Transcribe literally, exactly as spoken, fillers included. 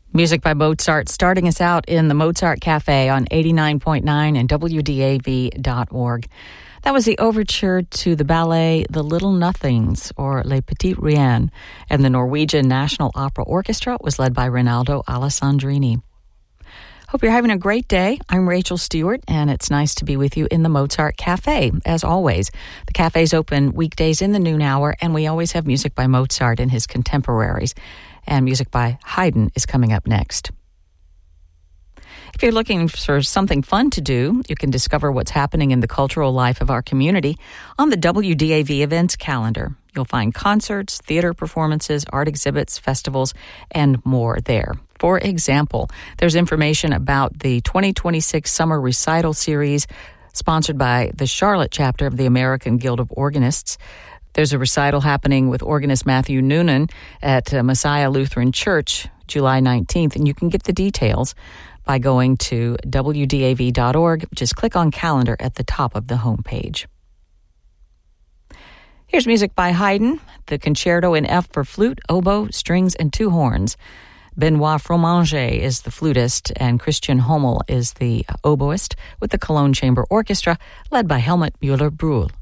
Music by Mozart, starting us out in the Mozart Cafe on eighty-nine point nine and W D A V dot org. That was the overture to the ballet The Little Nothings, or Les Petites Riens, and the Norwegian National Opera Orchestra was led by Rinaldo Alessandrini. Hope you're having a great day. I'm Rachel Stewart, and it's nice to be with you in the Mozart Cafe, as always. The cafe's open weekdays in the noon hour, and we always have music by Mozart and his contemporaries. And music by Haydn is coming up next. If you're looking for something fun to do, you can discover what's happening in the cultural life of our community on the W D A V events calendar. You'll find concerts, theater performances, art exhibits, festivals, and more there. For example, there's information about the twenty twenty-six Summer Recital Series sponsored by the Charlotte chapter of the American Guild of Organists. There's a recital happening with organist Matthew Noonan at uh, Messiah Lutheran Church, July nineteenth, and you can get the details by going to W D A V dot org. Just click on calendar at the top of the homepage. Here's music by Haydn, the Concerto in F for flute, oboe, strings, and two horns. Benoit Fromanger is the flutist, and Christian Hommel is the oboist, with the Cologne Chamber Orchestra, led by Helmut Müller-Brühl.